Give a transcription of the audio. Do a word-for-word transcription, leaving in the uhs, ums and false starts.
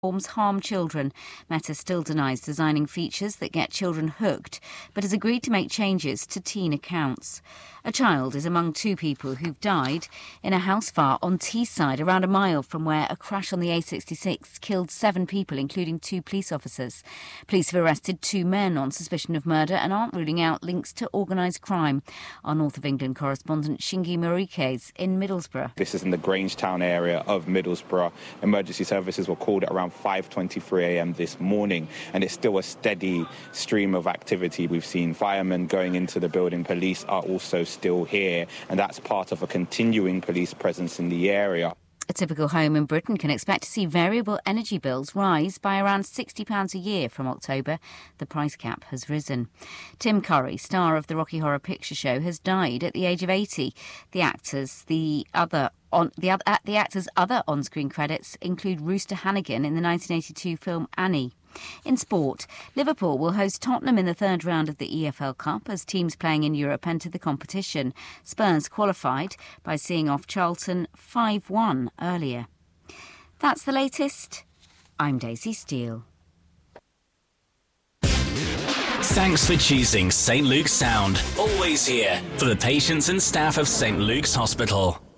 platforms harm children. Meta still denies designing features that get children hooked, but has agreed to make changes to teen accounts. A child is among two people who've died in a house fire on Teesside, around a mile from where a crash on the A sixty-six killed seven people, including two police officers. Police have arrested two men on suspicion of murder and aren't ruling out links to organised crime. Our North of England correspondent Shingi Mariquez in Middlesbrough. This is in the Grangetown area of Middlesbrough. Emergency services were called at around five twenty-three a m this morning, and it's still a steady stream of activity. We've seen firemen going into the building. Police are also still here, and that's part of a continuing police presence in the area. A typical home in Britain can expect to see variable energy bills rise by around sixty pounds a year from October. The price cap has risen. Tim Curry, star of the Rocky Horror Picture Show, has died at the age of eighty. The actors, the other on the other, the actor's other on-screen credits include Rooster Hannigan in the nineteen eighty-two film Annie. In sport, Liverpool will host Tottenham in the third round of the E F L Cup as teams playing in Europe enter the competition. Spurs qualified by seeing off Charlton five one earlier. That's the latest. I'm Daisy Steele. Thanks for choosing Saint Luke's Sound. Always here for the patients and staff of Saint Luke's Hospital.